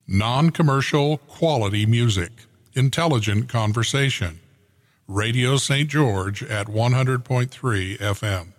Non-commercial quality music. Intelligent conversation. Radio St. George at 100.3 FM.